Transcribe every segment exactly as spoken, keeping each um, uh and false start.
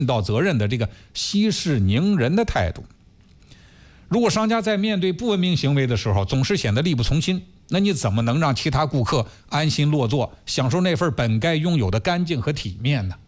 到责任的这个息事宁人的态度。如果商家在面对不文明行为的时候总是显得力不从心，那你怎么能让其他顾客安心落座，享受那份本该拥有的干净和体面呢？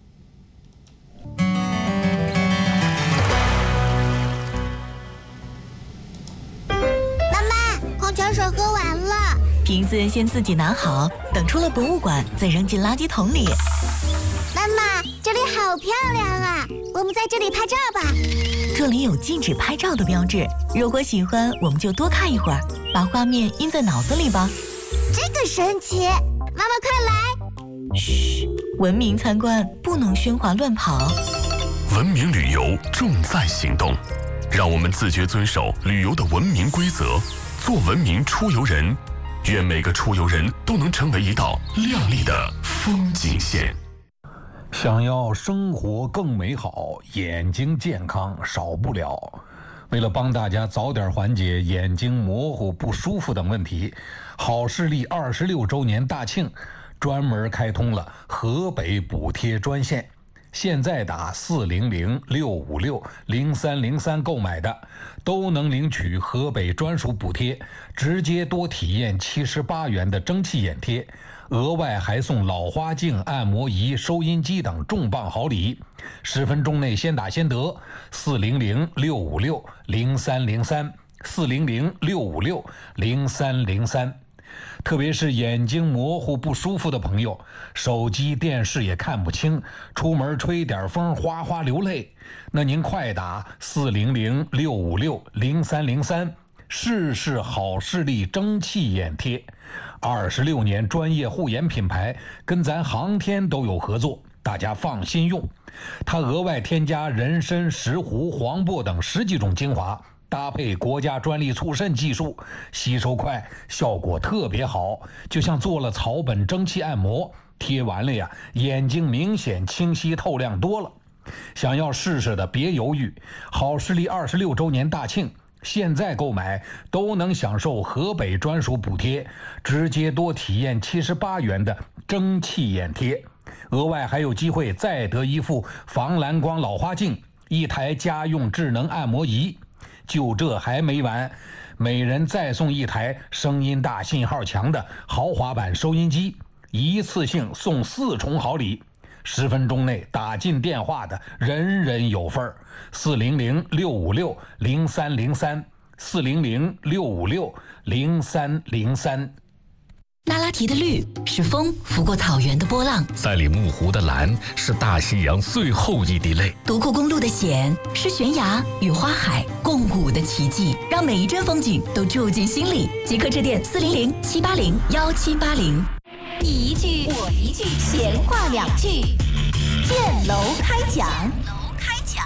妈妈，矿泉水喝完了。 瓶子先自己拿好，等出了博物馆再扔进垃圾桶里。 妈妈，这里好漂亮啊，我们在这里拍照吧。 这里有禁止拍照的标志，如果喜欢我们就多看一会儿，把画面印在脑子里吧。 这个神奇，妈妈快来。 嘘，文明参观不能喧哗乱跑。 文明旅游重在行动，让我们自觉遵守旅游的文明规则，做文明出游人。愿每个出游人都能成为一道亮丽的风景线。 想要生活更美好，眼睛健康少不了。为了帮大家早点缓解眼睛模糊不舒服等问题，好视力二十六周年大庆专门开通了河北补贴专线。现在打四零零六五六零三零三购买的，都能领取河北专属补贴，直接多体验七十八元的蒸汽眼贴，额外还送老花镜、按摩仪、收音机等重磅好礼。十分钟内先打先得，四零零六五六零三零三，四零零六五六零三零三。特别是眼睛模糊不舒服的朋友，手机电视也看不清，出门吹点风哗哗流泪，那您快打四零零六五六零三零三，试试好视力蒸汽眼贴。二十六年专业护眼品牌，跟咱航天都有合作，大家放心用。它额外添加人参、石斛、黄柏等十几种精华，搭配国家专利促渗技术，吸收快，效果特别好，就像做了草本蒸汽按摩，贴完了呀，眼睛明显清晰透亮多了。想要试试的别犹豫，好视力二十六周年大庆，现在购买都能享受河北专属补贴，直接多体验七十八元的蒸汽眼贴，额外还有机会再得一副防蓝光老花镜，一台家用智能按摩仪。就这还没完，每人再送一台声音大、信号强的豪华版收音机，一次性送四重好礼。十分钟内打进电话的人人有份儿。四零零六五六零三零三，四零零六五六零三零三。 那拉提的绿是风拂过草原的波浪， 赛里木湖的蓝是大西洋最后一滴泪， 独库公路的险是悬崖与花海共舞的奇迹，让每一帧风景都住进心里。即刻致电四零零七八零幺七八零。 你一句我一句，闲话两句，建楼开讲。楼开讲。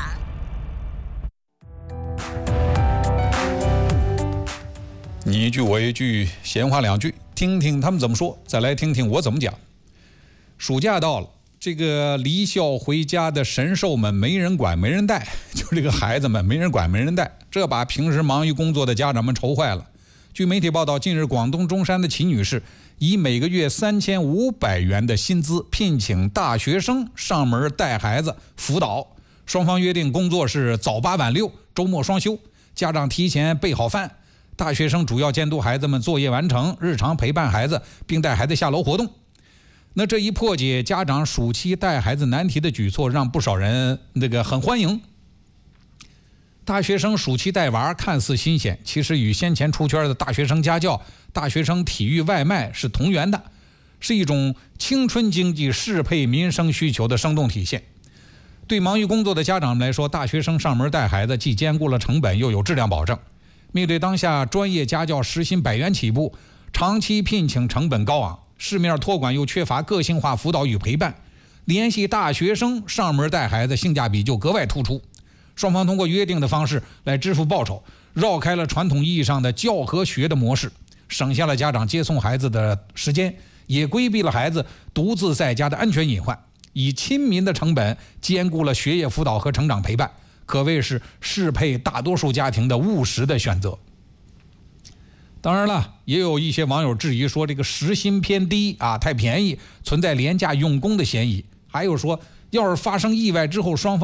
你一句我一句，闲话两句，听听他们怎么说，再来听听我怎么讲。暑假到了，这个离校回家的神兽们没人管没人带，就这个孩子们没人管没人带，这把平时忙于工作的家长们愁坏了。据媒体报道，近日广东中山的齐女士以每个月三千五百元的薪资聘请大学生上门带孩子辅导，双方约定工作是早八晚六，周末双休，家长提前备好饭，大学生主要监督孩子们作业完成，日常陪伴孩子并带孩子下楼活动。那这一破解家长暑期带孩子难题的举措，让不少人那个很欢迎。大学生暑期带娃看似新鲜，其实与先前出圈的大学生家教、大学生体育外卖是同源的，是一种青春经济适配民生需求的生动体现。对忙于工作的家长们来说，大学生上门带孩子既兼顾了成本，又有质量保证。面对当下专业家教时薪百元起步，长期聘请成本高昂，市面托管又缺乏个性化辅导与陪伴，联系大学生上门带孩子性价比就格外突出。双方通过约定的方式来支付报酬，绕开了传统意义上的教和学的模式，省下了家长接送孩子的时间，也规避了孩子独自在家的安全隐患，以亲民的成本兼顾了学业辅导和成长陪伴，可谓是适配大多数家庭的务实的选择。当然了，也有一些网友质疑说这个时薪偏低啊，太便宜，存在廉价用工的嫌疑。还有说要是发生意外之后，双方